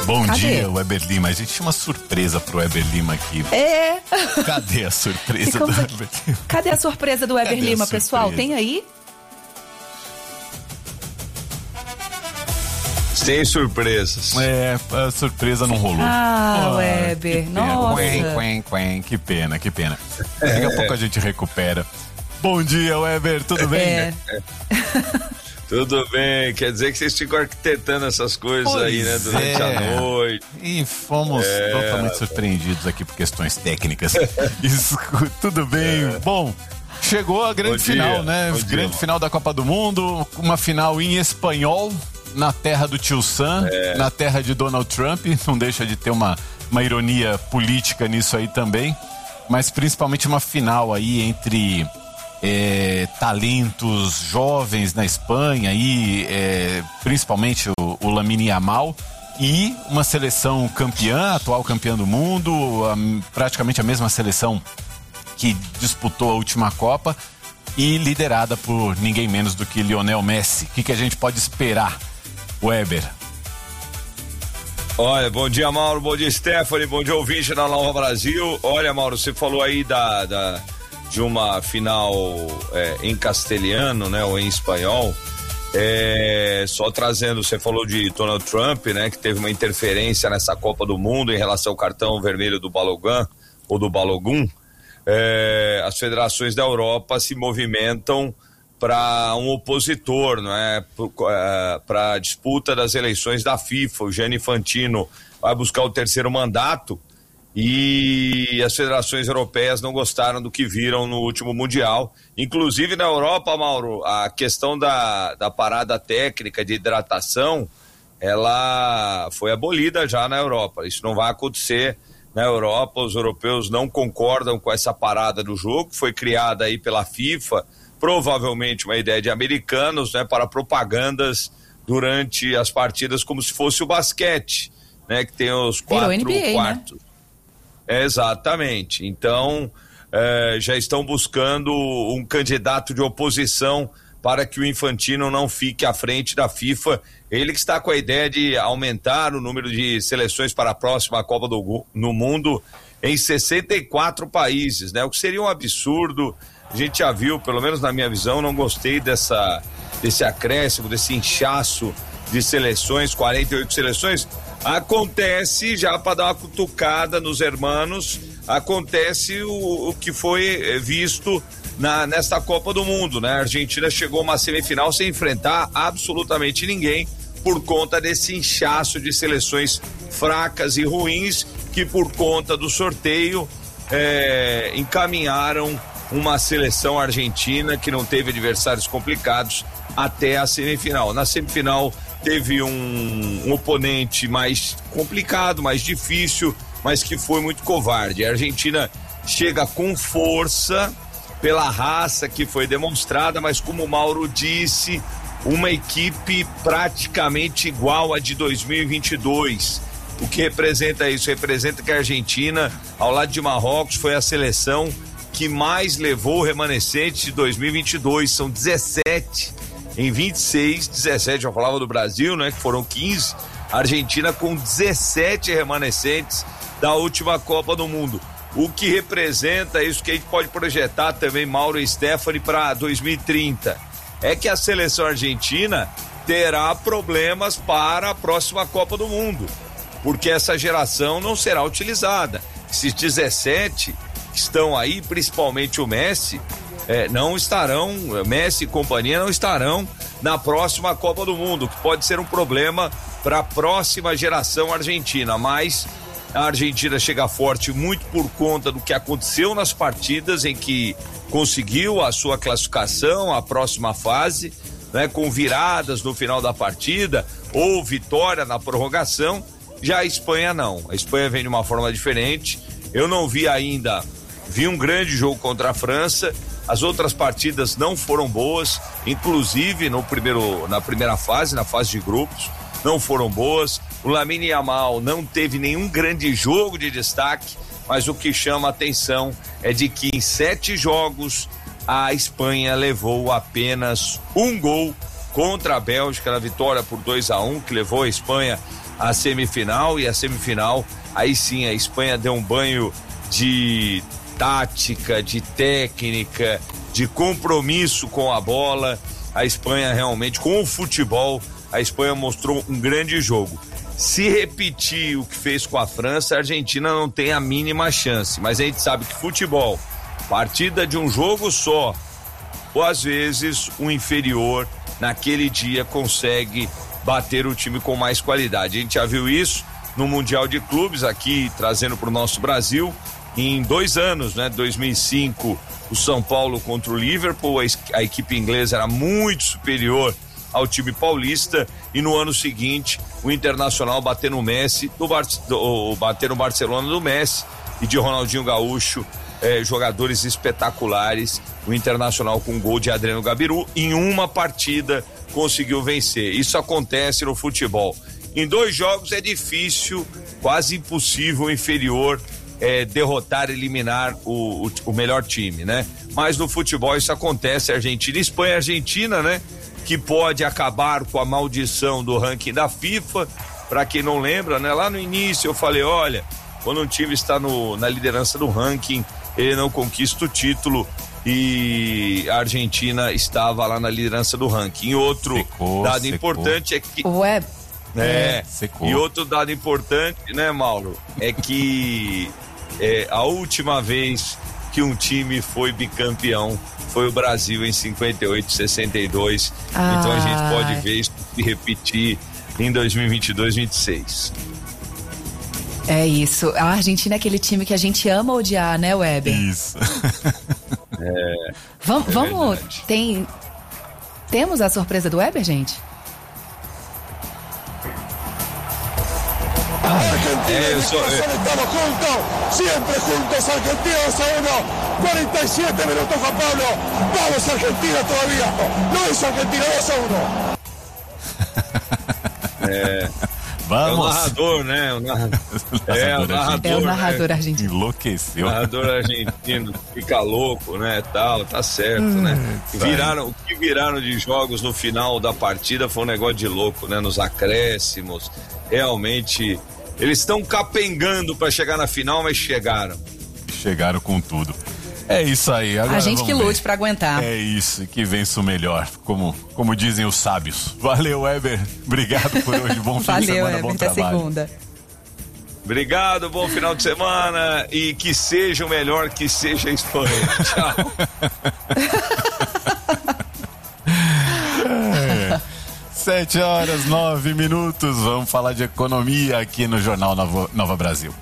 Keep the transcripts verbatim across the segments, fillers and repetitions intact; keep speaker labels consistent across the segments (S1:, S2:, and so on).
S1: Bom
S2: Cadê?
S1: dia, Weber Lima. A gente tinha uma surpresa pro Weber Lima aqui.
S2: É.
S1: Cadê a surpresa
S2: Ficamos
S1: do
S2: aqui.
S1: Weber Lima?
S2: Cadê a surpresa do Weber
S1: Cadê a
S2: Lima,
S1: surpresa?
S2: pessoal? Tem aí?
S3: Sem surpresas.
S1: É, a surpresa não rolou.
S2: Ah,
S1: Oh,
S2: Weber,
S1: que pena.
S2: nossa.
S1: Quen, quen, quen. Que pena, que pena. Daqui a pouco a gente recupera. Bom dia, Weber, tudo bem?
S2: É.
S3: Tudo bem, quer dizer que vocês ficam arquitetando essas coisas
S1: Pois
S3: aí, né, durante
S1: é.
S3: a noite.
S1: E fomos
S3: É.
S1: totalmente surpreendidos aqui por questões técnicas. Isso, tudo bem?
S3: É.
S1: Bom, chegou a grande
S3: Bom dia.
S1: final, né?
S3: Bom dia,
S1: grande
S3: mano.
S1: final da Copa do Mundo, uma final em espanhol, na terra do tio Sam,
S3: É.
S1: na terra de Donald Trump. Não deixa de ter uma, uma ironia política nisso aí também. Mas principalmente uma final aí entre... É, talentos jovens na Espanha e é, principalmente o, o Lamine Yamal e uma seleção campeã, atual campeã do mundo, a, praticamente a mesma seleção que disputou a última Copa e liderada por ninguém menos do que Lionel Messi. O que, que a gente pode esperar, Weber?
S3: Olha, bom dia, Mauro, bom dia, Stephanie, bom dia, ouvinte da Nova Brasil. Olha, Mauro, você falou aí da... da... de uma final é, em castelhano, né, ou em espanhol, é, só trazendo, você falou de Donald Trump, né, que teve uma interferência nessa Copa do Mundo em relação ao cartão vermelho do Balogun, ou do Balogun, é, as federações da Europa se movimentam para um opositor, né, para a disputa das eleições da FIFA. O Gianni Infantino vai buscar o terceiro mandato, e as federações europeias não gostaram do que viram no último Mundial. Inclusive na Europa, Mauro, a questão da, da parada técnica de hidratação, ela foi abolida já na Europa. Isso não vai acontecer na Europa. Os europeus não concordam com essa parada do jogo, que foi criada aí pela FIFA, provavelmente uma ideia de americanos, né, para propagandas durante as partidas, como se fosse o basquete, né, que tem os quatro
S2: N B A,
S3: quartos. Né? Exatamente. Então, eh, já estão buscando um candidato de oposição para que o Infantino não fique à frente da FIFA. Ele que está com a ideia de aumentar o número de seleções para a próxima Copa do no Mundo em sessenta e quatro países, né? O que seria um absurdo. A gente já viu, pelo menos na minha visão, não gostei dessa, desse acréscimo, desse inchaço de seleções, quarenta e oito seleções. Acontece, já para dar uma cutucada nos hermanos, acontece o, o que foi visto na, nesta Copa do Mundo, né? A Argentina chegou a uma semifinal sem enfrentar absolutamente ninguém por conta desse inchaço de seleções fracas e ruins que, por conta do sorteio, é, encaminharam uma seleção argentina que não teve adversários complicados até a semifinal. Na semifinal teve um, um oponente mais complicado, mais difícil, mas que foi muito covarde. A Argentina chega com força pela raça que foi demonstrada, mas como o Mauro disse, uma equipe praticamente igual à de dois mil e vinte e dois. O que representa isso? Representa que a Argentina, ao lado de Marrocos, foi a seleção que mais levou remanescentes de dois mil e vinte e dois. São dezessete. Em vinte e seis, dezessete, eu falava do Brasil, né? Que foram quinze. A Argentina com dezessete remanescentes da última Copa do Mundo. O que representa isso que a gente pode projetar também, Mauro e Stephanie, para dois mil e trinta. É que a seleção argentina terá problemas para a próxima Copa do Mundo, porque essa geração não será utilizada. Esses dezessete que estão aí, principalmente o Messi, é, não estarão, Messi e companhia não estarão na próxima Copa do Mundo, que pode ser um problema para a próxima geração argentina. Mas a Argentina chega forte muito por conta do que aconteceu nas partidas em que conseguiu a sua classificação à próxima fase, né, com viradas no final da partida ou vitória na prorrogação. Já a Espanha não, a Espanha vem de uma forma diferente. Eu não vi ainda, vi um grande jogo contra a França. As outras partidas não foram boas, inclusive no primeiro, na primeira fase, na fase de grupos, não foram boas. O Lamine Yamal não teve nenhum grande jogo de destaque, mas o que chama a atenção é de que em sete jogos a Espanha levou apenas um gol contra a Bélgica na vitória por dois a um, que levou a Espanha a semifinal, e a semifinal, aí sim, a Espanha deu um banho de tática, de técnica, de compromisso com a bola. A Espanha realmente, com o futebol, a Espanha mostrou um grande jogo. Se repetir o que fez com a França, a Argentina não tem a mínima chance, mas a gente sabe que futebol, partida de um jogo só, ou às vezes o inferior naquele dia consegue bater o time com mais qualidade. A gente já viu isso no Mundial de Clubes, aqui trazendo para o nosso Brasil, em dois anos, né? dois mil e cinco, o São Paulo contra o Liverpool, a, a equipe inglesa era muito superior ao time paulista, e no ano seguinte o Internacional bater no Messi, do Bar, do, bater no Barcelona do Messi e de Ronaldinho Gaúcho, eh, jogadores espetaculares. O Internacional com gol de Adriano Gabiru em uma partida conseguiu vencer. Isso acontece no futebol. Em dois jogos é difícil, quase impossível o inferior é, derrotar, eliminar o, o, o melhor time, né? Mas no futebol isso acontece. Argentina, Espanha e Argentina, né? Que pode acabar com a maldição do ranking da FIFA. Para quem não lembra, né? Lá no início eu falei, olha, quando um time está no, na liderança do ranking, ele não conquista o título, e a Argentina estava lá na liderança do ranking. Outro secou, dado secou. importante é que...
S2: Ué,
S3: é, secou. E outro dado importante, né, Mauro, é que é, a última vez que um time foi bicampeão foi o Brasil em cinquenta e oito, sessenta e dois. Ah. Então a gente pode ver isso se repetir em dois mil e vinte e dois, vinte e seis.
S2: É isso. A Argentina é aquele time que a gente ama odiar, né, Weber?
S1: Isso.
S3: é,
S2: vamos,
S3: é
S2: vamos tem, temos a surpresa do Weber, gente?
S4: Argentina y mi corazón estamos juntos, siempre juntos. Argentina dos a uno, cuarenta y siete minutos, Juan Pablo. Vamos Argentina todavía. No es Argentina, dos a uno.
S3: É,
S1: Vamos.
S3: é o narrador, né? O narrador, é, o narrador,
S2: é o narrador
S3: né?
S2: argentino.
S1: Enlouqueceu.
S3: O narrador argentino fica louco, né? Tal, tá certo, hum, né? Viraram, o que viraram de jogos no final da partida foi um negócio de louco, né? Nos acréscimos. Realmente, eles estão capengando para chegar na final, mas chegaram.
S1: Chegaram com tudo. É isso aí. Agora
S2: a gente que lute para aguentar.
S1: É isso, que vença o melhor, como, como dizem os sábios. Valeu, Weber. Obrigado por hoje. Bom fim
S2: Valeu,
S1: de semana,
S2: Weber,
S1: bom
S2: até
S1: trabalho.
S2: Segunda.
S3: Obrigado, bom final de semana e que seja o melhor, que seja a Espanha. Tchau.
S1: é. Sete horas, nove minutos. Vamos falar de economia aqui no Jornal Nova, Nova Brasil.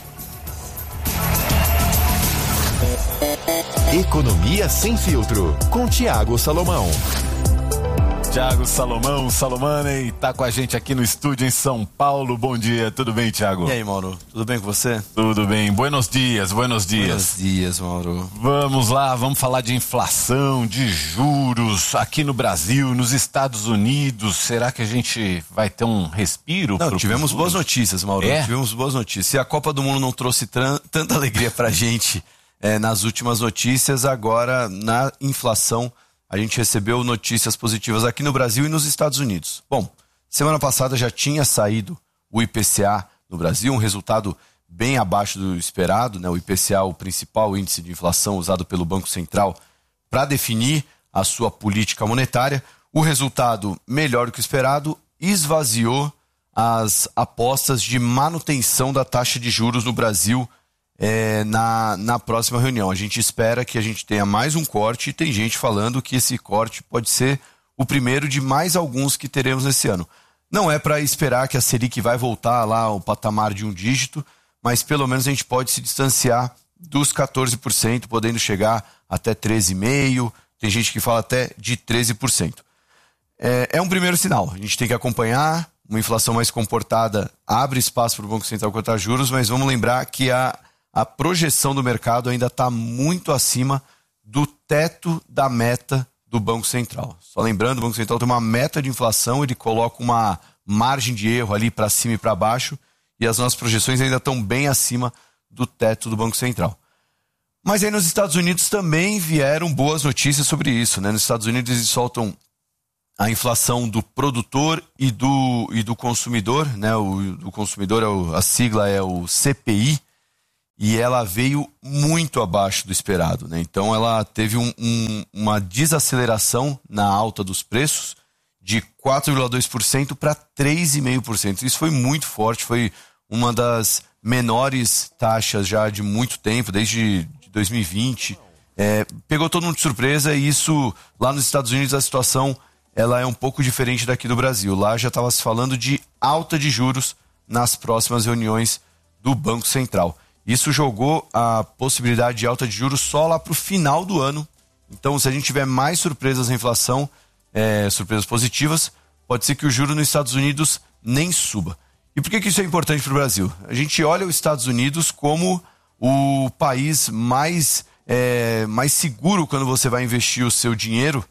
S5: Economia Sem Filtro, com Thiago Salomão.
S1: Thiago Salomão, Salomane, tá com a gente aqui no estúdio em São Paulo. Bom dia, tudo bem, Thiago?
S6: E aí, Mauro, tudo bem com você?
S1: Tudo bem, buenos dias, buenos dias.
S6: Buenos dias, Mauro.
S1: Vamos lá, vamos falar de inflação, de juros aqui no Brasil, nos Estados Unidos. Será que a gente vai ter um respiro?
S6: Não, tivemos boas notícias, Mauro, é? tivemos boas notícias. E a Copa do Mundo não trouxe tran- tanta alegria pra gente é, nas últimas notícias, agora na inflação a gente recebeu notícias positivas aqui no Brasil e nos Estados Unidos. Bom, semana passada já tinha saído o I P C A no Brasil, um resultado bem abaixo do esperado, né? O I P C A, o principal índice de inflação usado pelo Banco Central para definir a sua política monetária. O resultado, melhor do que o esperado, esvaziou as apostas de manutenção da taxa de juros no Brasil É, na, na próxima reunião. A gente espera que a gente tenha mais um corte, e tem gente falando que esse corte pode ser o primeiro de mais alguns que teremos esse ano. Não é para esperar que a Selic vai voltar lá ao patamar de um dígito, mas pelo menos a gente pode se distanciar dos quatorze por cento, podendo chegar até treze vírgula cinco por cento, tem gente que fala até de treze por cento. É, é um primeiro sinal, a gente tem que acompanhar. Uma inflação mais comportada abre espaço para o Banco Central cortar juros, mas vamos lembrar que a A projeção do mercado ainda está muito acima do teto da meta do Banco Central. Só lembrando, o Banco Central tem uma meta de inflação, ele coloca uma margem de erro ali para cima e para baixo, e as nossas projeções ainda estão bem acima do teto do Banco Central. Mas aí nos Estados Unidos também vieram boas notícias sobre isso, né? Nos Estados Unidos eles soltam a inflação do produtor e do, e do consumidor, né? O do consumidor, é o, a sigla é o C P I, e ela veio muito abaixo do esperado, né? Então ela teve um, um, uma desaceleração na alta dos preços de quatro vírgula dois por cento para três vírgula cinco por cento. Isso foi muito forte, foi uma das menores taxas já de muito tempo, desde dois mil e vinte. É, pegou todo mundo de surpresa, e isso lá nos Estados Unidos a situação ela é um pouco diferente daqui do Brasil. Lá já estava se falando de alta de juros nas próximas reuniões do Banco Central. Isso jogou a possibilidade de alta de juros só lá para o final do ano. Então, se a gente tiver mais surpresas na inflação, é, surpresas positivas, pode ser que o juro nos Estados Unidos nem suba. E por que, que isso é importante para o Brasil? A gente olha os Estados Unidos como o país mais, é, mais seguro quando você vai investir o seu dinheiro,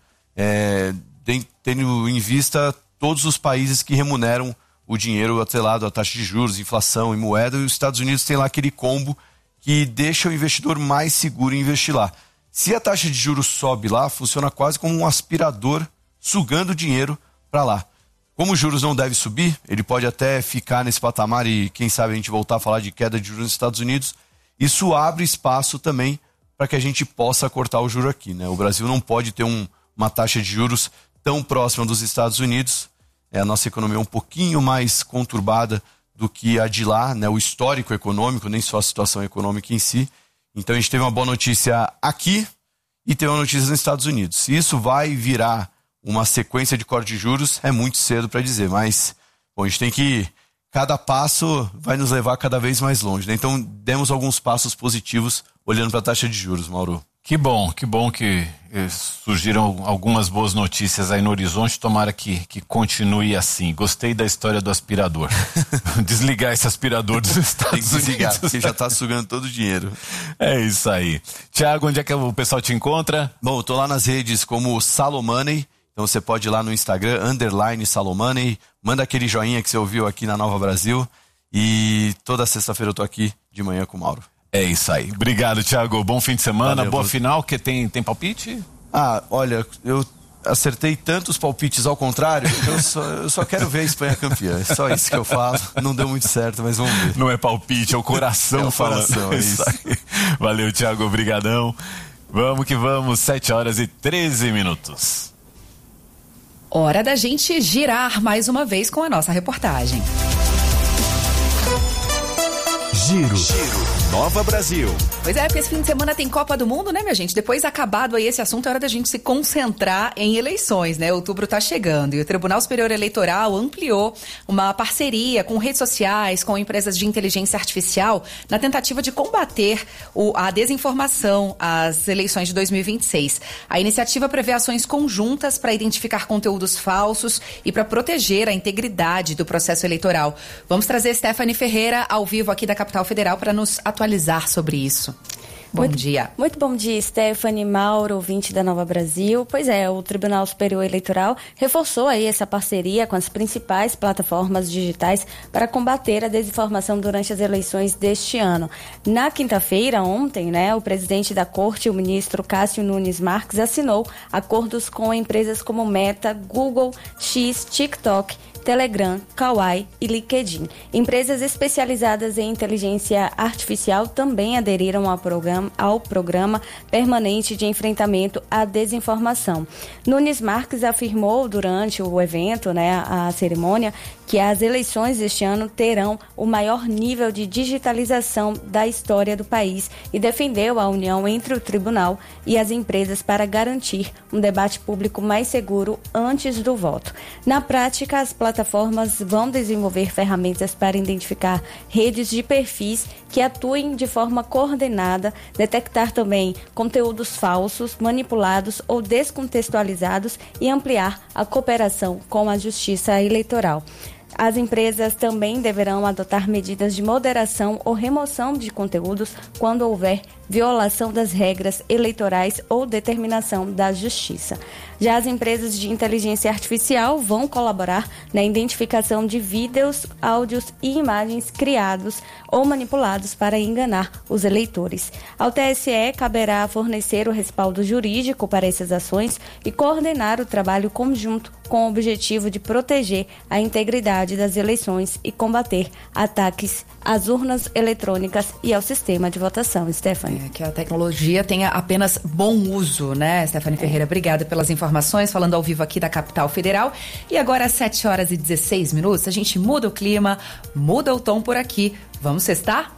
S6: é, tendo em vista todos os países que remuneram o dinheiro atrelado à taxa de juros, inflação e moeda, e os Estados Unidos tem lá aquele combo que deixa o investidor mais seguro em investir lá. Se a taxa de juros sobe lá, funciona quase como um aspirador sugando dinheiro para lá. Como os juros não devem subir, ele pode até ficar nesse patamar e quem sabe a gente voltar a falar de queda de juros nos Estados Unidos. Isso abre espaço também para que a gente possa cortar o juro aqui, né? O Brasil não pode ter um, uma taxa de juros tão próxima dos Estados Unidos. É, a nossa economia é um pouquinho mais conturbada do que a de lá, né? O histórico econômico, nem só a situação econômica em si. Então a gente teve uma boa notícia aqui e teve uma notícia nos Estados Unidos. Se isso vai virar uma sequência de corte de juros, é muito cedo para dizer, mas bom, a gente tem que... Cada passo vai nos levar cada vez mais longe, né? Então demos alguns passos positivos olhando para a taxa de juros, Mauro.
S1: Que bom, que bom que eh, surgiram algumas boas notícias aí no horizonte. Tomara que, que continue assim. Gostei da história do aspirador. Desligar esse aspirador dos Estados
S6: Tem que desligar,
S1: Unidos.
S6: porque já está sugando todo o dinheiro.
S1: É isso aí. Tiago, onde é que o pessoal te encontra?
S6: Bom, eu tô lá nas redes como Salomoney. Então você pode ir lá no Instagram, underline Salomoney. Manda aquele joinha que você ouviu aqui na Nova Brasil. E toda sexta-feira eu tô aqui de manhã com o Mauro.
S1: É isso aí. Obrigado, Thiago. Bom fim de semana. Valeu, boa vou... final. Que tem, tem palpite?
S6: Ah, olha, eu acertei tantos palpites ao contrário que eu só, eu só quero ver a Espanha campeã. É só isso que eu falo. Não deu muito certo, mas vamos ver.
S1: Não é palpite, é o coração é o falando. Coração, é isso. Aí. Valeu, Thiago. Obrigadão. Vamos que vamos. sete horas e treze minutos.
S2: Hora da gente girar mais uma vez com a nossa reportagem.
S5: Giro. Giro. Nova Brasil.
S2: Pois é, porque esse fim de semana tem Copa do Mundo, né, minha gente? Depois, acabado aí esse assunto, é hora da gente se concentrar em eleições, né? Outubro tá chegando e o Tribunal Superior Eleitoral ampliou uma parceria com redes sociais, com empresas de inteligência artificial, na tentativa de combater o, a desinformação às eleições de dois mil e vinte e seis. A iniciativa prevê ações conjuntas para identificar conteúdos falsos e para proteger a integridade do processo eleitoral. Vamos trazer Stephanie Ferreira ao vivo aqui da Capital Federal para nos atualizar sobre isso. Bom
S7: muito,
S2: dia.
S7: Muito bom dia, Stephanie, Mauro, ouvinte da Nova Brasil. Pois é, o Tribunal Superior Eleitoral reforçou aí essa parceria com as principais plataformas digitais para combater a desinformação durante as eleições deste ano. Na quinta-feira, ontem, né, o presidente da Corte, o ministro Cássio Nunes Marques, assinou acordos com empresas como Meta, Google, X, TikTok, Telegram, Kawaii e LinkedIn. Empresas especializadas em inteligência artificial também aderiram ao programa, ao programa permanente de enfrentamento à desinformação. Nunes Marques afirmou durante o evento, né, a cerimônia, que as eleições deste ano terão o maior nível de digitalização da história do país e defendeu a união entre o tribunal e as empresas para garantir um debate público mais seguro antes do voto. Na prática, as plataformas vão desenvolver ferramentas para identificar redes de perfis que atuem de forma coordenada, detectar também conteúdos falsos, manipulados ou descontextualizados e ampliar a cooperação com a Justiça Eleitoral. As empresas também deverão adotar medidas de moderação ou remoção de conteúdos quando houver violação das regras eleitorais ou determinação da Justiça. Já as empresas de inteligência artificial vão colaborar na identificação de vídeos, áudios e imagens criados ou manipulados para enganar os eleitores. Ao T S E caberá fornecer o respaldo jurídico para essas ações e coordenar o trabalho conjunto com o objetivo de proteger a integridade das eleições e combater ataques às urnas eletrônicas e ao sistema de votação. Stephanie.
S2: É, que a tecnologia tenha apenas bom uso, né, Stephanie Ferreira? Obrigada pelas informações, falando ao vivo aqui da Capital Federal. E agora, às sete horas e dezesseis minutos, a gente muda o clima, muda o tom por aqui. Vamos sextar?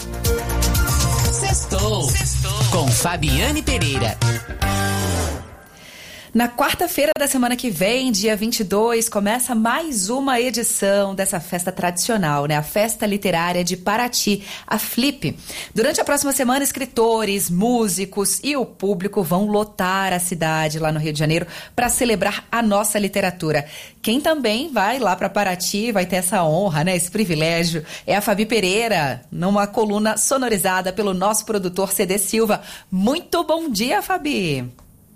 S8: Sextou. Sextou. Com Fabiane Pereira.
S2: Na quarta-feira da semana que vem, dia vinte e dois, começa mais uma edição dessa festa tradicional, né? A Festa Literária de Paraty, a Flip. Durante a próxima semana, escritores, músicos e o público vão lotar a cidade lá no Rio de Janeiro para celebrar a nossa literatura. Quem também vai lá para Paraty, vai ter essa honra, né? Esse privilégio, é a Fabi Pereira, numa coluna sonorizada pelo nosso produtor C D Silva. Muito bom dia, Fabi!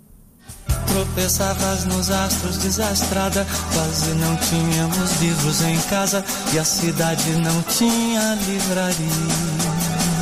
S9: Tropeçavas nos astros, desastrada, quase não tínhamos livros em casa e a cidade não tinha livraria.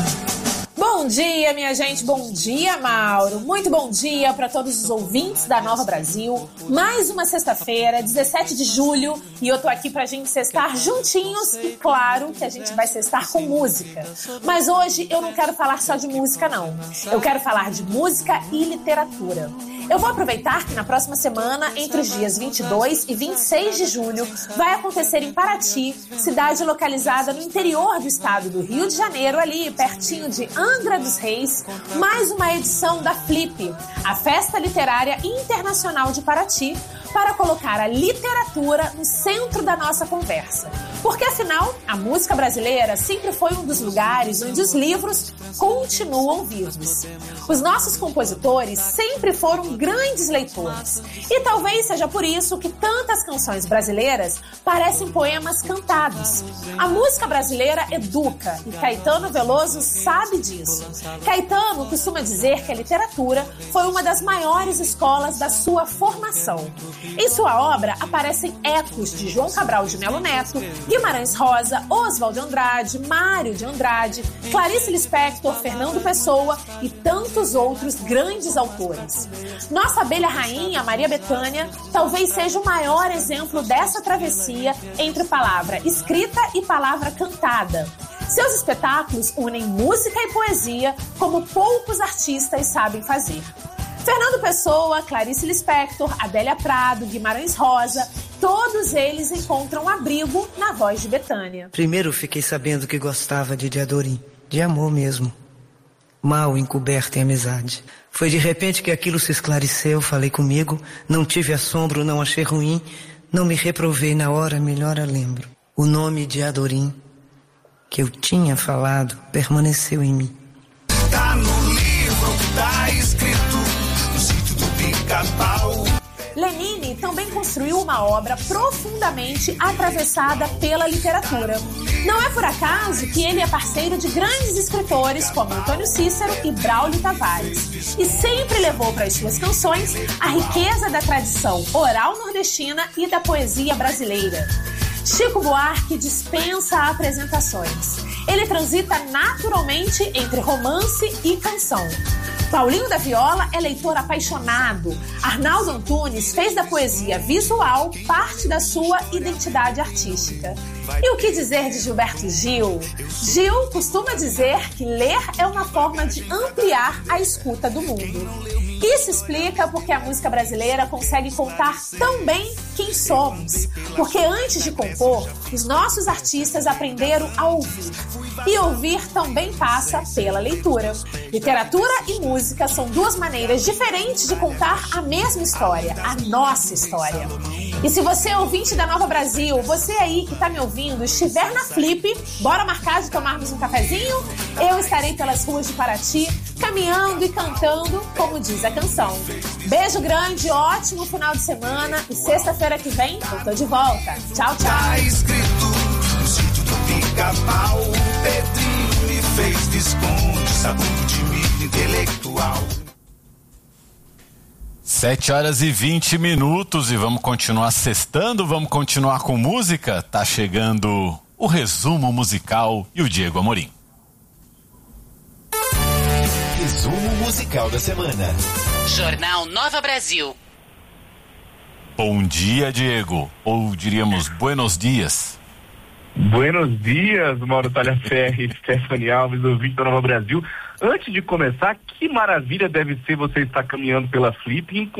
S10: Bom dia, minha gente, bom dia, Mauro. Muito bom dia para todos os ouvintes da Nova Brasil. Mais uma sexta-feira, dezessete de julho, e eu tô aqui pra gente sextar juntinhos e claro que a gente vai sextar com música. Mas hoje eu não quero falar só de música, não. Eu quero falar de música e literatura. Eu vou aproveitar que na próxima semana, entre os dias vinte e dois e vinte e seis de julho, vai acontecer em Paraty, cidade localizada no interior do estado do Rio de Janeiro, ali pertinho de Angra dos Reis, mais uma edição da Flip, a Festa Literária Internacional de Paraty, para colocar a literatura no centro da nossa conversa. Porque, afinal, a música brasileira sempre foi um dos lugares onde os livros continuam vivos. Os nossos compositores sempre foram grandes leitores. E talvez seja por isso que tantas canções brasileiras parecem poemas cantados. A música brasileira educa e Caetano Veloso sabe disso. Caetano costuma dizer que a literatura foi uma das maiores escolas da sua formação. Em sua obra aparecem ecos de João Cabral de Melo Neto, Guimarães Rosa, Oswald de Andrade, Mário de Andrade, Clarice Lispector, Fernando Pessoa e tantos outros grandes autores. Nossa abelha rainha, Maria Bethânia, talvez seja o maior exemplo dessa travessia entre palavra escrita e palavra cantada. Seus espetáculos unem música e poesia como poucos artistas sabem fazer. Fernando Pessoa, Clarice Lispector, Adélia Prado, Guimarães Rosa, todos eles encontram abrigo na voz de Bethânia.
S11: Primeiro fiquei sabendo que gostava de Diadorim, de amor mesmo, mal encoberto em amizade. Foi de repente que aquilo se esclareceu, falei comigo, não tive assombro, não achei ruim, não me reprovei na hora, melhor a lembro. O nome de Diadorim, que eu tinha falado, permaneceu em mim.
S9: Tá no livro, tá escrito.
S10: Lenine também construiu uma obra profundamente atravessada pela literatura. Não é por acaso que ele é parceiro de grandes escritores como Antônio Cícero e Braulio Tavares, e sempre levou para as suas canções a riqueza da tradição oral nordestina e da poesia brasileira. Chico Buarque dispensa apresentações. Ele transita naturalmente entre romance e canção. Paulinho da Viola é leitor apaixonado. Arnaldo Antunes fez da poesia visual parte da sua identidade artística. E o que dizer de Gilberto Gil? Gil costuma dizer que ler é uma forma de ampliar a escuta do mundo. Isso explica porque a música brasileira consegue contar tão bem quem somos. Porque antes de compor, os nossos artistas aprenderam a ouvir. E ouvir também passa pela leitura. Literatura e música são duas maneiras diferentes de contar a mesma história, a nossa história. E se você é ouvinte da Nova Brasil, você aí que está me ouvindo, estiver na Flip, bora marcar de tomarmos um cafezinho? Eu estarei pelas ruas de Paraty, caminhando e cantando, como diz a canção. Beijo grande, ótimo final de semana e sexta-feira que vem eu tô de volta. Tchau, tchau.
S9: Tá escrito no sítio do Pica-Pau, o Pedrinho me fez desconto, sabugo de milho
S5: intelectual.
S1: Sete horas e vinte minutos e vamos continuar sextando, vamos continuar com música. Tá chegando o resumo musical e o Diego Amorim.
S5: Resumo musical da semana.
S8: Jornal Nova Brasil.
S1: Bom dia, Diego. Ou diríamos buenos dias.
S12: Buenos dias, Mauro Talhaferri, Stephanie Alves, ouvinte da Nova Brasil. Antes de começar, que maravilha deve ser você estar caminhando pela Flip e